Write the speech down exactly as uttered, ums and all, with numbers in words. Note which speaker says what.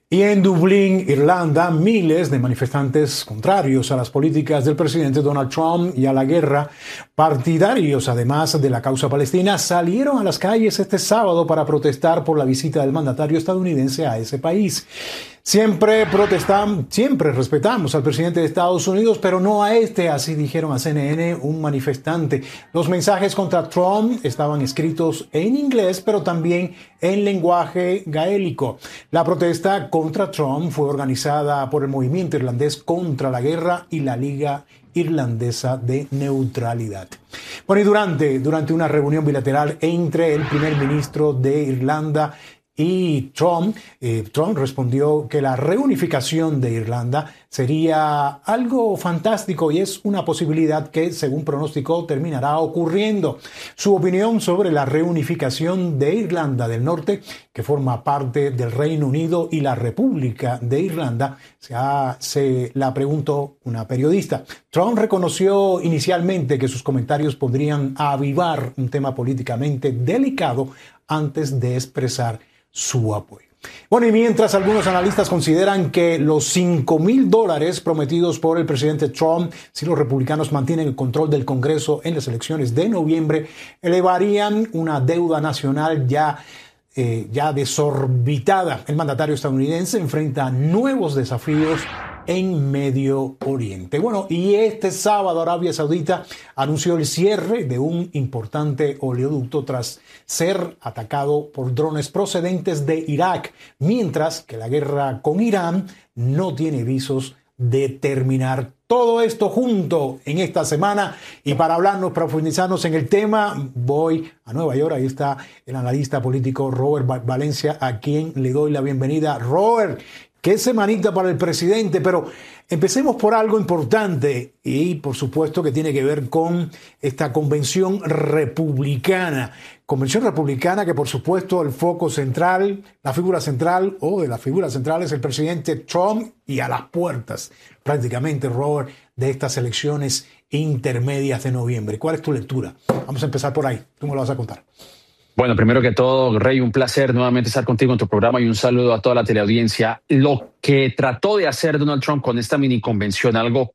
Speaker 1: Y en Dublín, Irlanda, miles de manifestantes contrarios a las políticas del presidente Donald Trump y a la guerra, partidarios además de la causa palestina, salieron a las calles este sábado para protestar por la visita del mandatario estadounidense a ese país. Siempre protestamos, siempre respetamos al presidente de Estados Unidos, pero no a este, así dijeron a C N N un manifestante. Los mensajes contra Trump estaban escritos en inglés, pero también en lenguaje gaélico. La protesta contra Trump fue organizada por el Movimiento Irlandés contra la Guerra y la Liga Irlandesa de Neutralidad. Bueno, y durante, durante una reunión bilateral entre el primer ministro de Irlanda y Trump, eh, Trump respondió que la reunificación de Irlanda sería algo fantástico y es una posibilidad que, según pronosticó, terminará ocurriendo. Su opinión sobre la reunificación de Irlanda del Norte, que forma parte del Reino Unido, y la República de Irlanda, se, ha, se la preguntó una periodista. Trump reconoció inicialmente que sus comentarios podrían avivar un tema políticamente delicado antes de expresar su apoyo. Bueno, y mientras algunos analistas consideran que los cinco mil dólares prometidos por el presidente Trump, si los republicanos mantienen el control del Congreso en las elecciones de noviembre, elevarían una deuda nacional ya, eh, ya desorbitada. El mandatario estadounidense enfrenta nuevos desafíos en Medio Oriente. Bueno, y este sábado Arabia Saudita anunció el cierre de un importante oleoducto tras ser atacado por drones procedentes de Irak, mientras que la guerra con Irán no tiene visos de terminar. Todo esto junto en esta semana, y para hablarnos, profundizarnos en el tema, voy a Nueva York. Ahí está el analista político Robert Valencia, a quien le doy la bienvenida. Robert, qué semanita para el presidente, pero empecemos por algo importante y por supuesto que tiene que ver con esta convención republicana. Convención republicana que por supuesto el foco central, la figura central o de la figura central es el presidente Trump, y a las puertas prácticamente, Robert, de estas elecciones intermedias de noviembre. ¿Cuál es tu lectura? Vamos a empezar por ahí, tú me lo vas a contar.
Speaker 2: Bueno, primero que todo, Rey, un placer nuevamente estar contigo en tu programa y un saludo a toda la teleaudiencia. Lo que trató de hacer Donald Trump con esta mini convención, algo